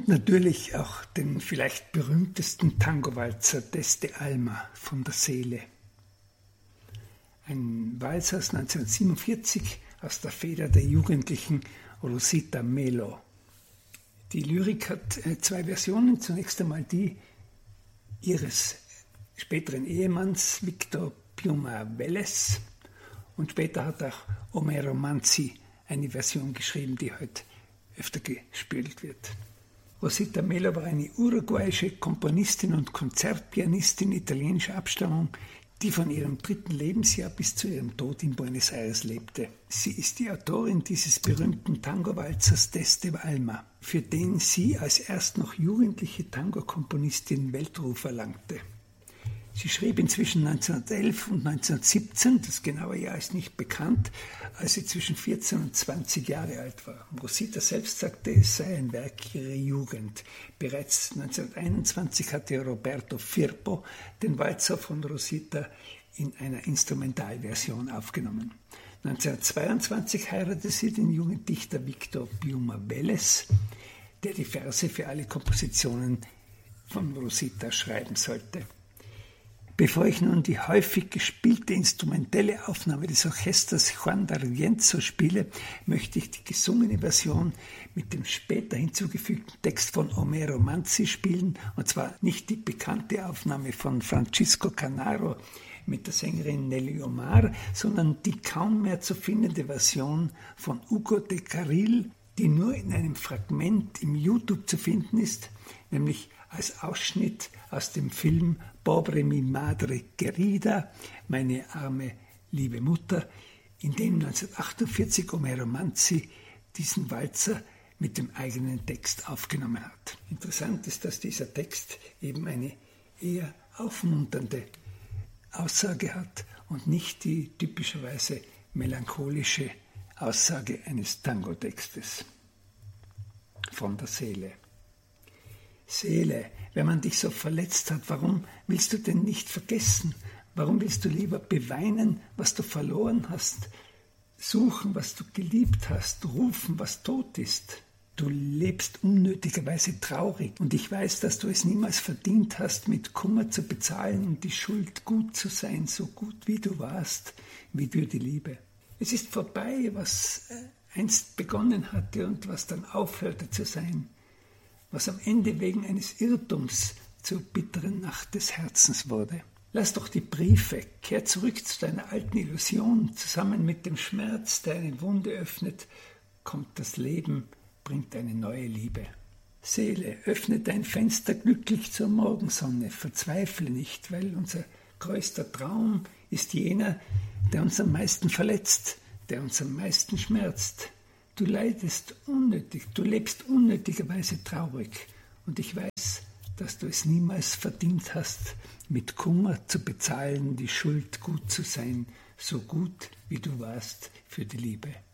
Und natürlich auch den vielleicht berühmtesten Tango-Walzer d'Este Alma von der Seele. Ein Walzer aus 1947 aus der Feder der jugendlichen Rosita Melo. Die Lyrik hat zwei Versionen. Zunächst einmal die ihres späteren Ehemanns Victor Piuma Vélez und später hat auch Homero Manzi eine Version geschrieben, die heute öfter gespielt wird. Rosita Melo war eine uruguayische Komponistin und Konzertpianistin italienischer Abstammung, die von ihrem 3. Lebensjahr bis zu ihrem Tod in Buenos Aires lebte. Sie ist die Autorin dieses berühmten Tango-Walzers d'Este Alma, für den sie als erst noch jugendliche Tango-Komponistin Weltruf erlangte. Sie schrieb inzwischen 1911 und 1917, das genaue Jahr ist nicht bekannt, als sie zwischen 14 und 20 Jahre alt war. Rosita selbst sagte, es sei ein Werk ihrer Jugend. Bereits 1921 hatte Roberto Firpo den Walzer von Rosita in einer Instrumentalversion aufgenommen. 1922 heiratete sie den jungen Dichter Victor Piuma Vélez, der die Verse für alle Kompositionen von Rosita schreiben sollte. Bevor ich nun die häufig gespielte instrumentelle Aufnahme des Orchesters Juan D'Argento spiele, möchte ich die gesungene Version mit dem später hinzugefügten Text von Homero Manzi spielen, und zwar nicht die bekannte Aufnahme von Francisco Canaro mit der Sängerin Nelly Omar, sondern die kaum mehr zu findende Version von Hugo de Carril, die nur in einem Fragment im YouTube zu finden ist, nämlich als Ausschnitt aus dem Film Pobre mi madre querida, meine arme liebe Mutter, in dem 1948 Homero Manzi diesen Walzer mit dem eigenen Text aufgenommen hat. Interessant ist, dass dieser Text eben eine eher aufmunternde Aussage hat und nicht die typischerweise melancholische Aussage eines Tango-Textes. Von der Seele. Seele, wenn man dich so verletzt hat, warum willst du denn nicht vergessen? Warum willst du lieber beweinen, was du verloren hast, suchen, was du geliebt hast, rufen, was tot ist? Du lebst unnötigerweise traurig und ich weiß, dass du es niemals verdient hast, mit Kummer zu bezahlen und die Schuld gut zu sein, so gut wie du warst, wie für die Liebe. Es ist vorbei, was einst begonnen hatte und was dann aufhörte zu sein, was am Ende wegen eines Irrtums zur bitteren Nacht des Herzens wurde. Lass doch die Briefe, kehr zurück zu deiner alten Illusion, zusammen mit dem Schmerz, der eine Wunde öffnet, kommt das Leben, bringt eine neue Liebe. Seele, öffne dein Fenster glücklich zur Morgensonne, verzweifle nicht, weil unser größter Traum ist jener, der uns am meisten verletzt, der uns am meisten schmerzt. Du leidest unnötig, du lebst unnötigerweise traurig und ich weiß, dass du es niemals verdient hast, mit Kummer zu bezahlen, die Schuld gut zu sein, so gut wie du warst für die Liebe.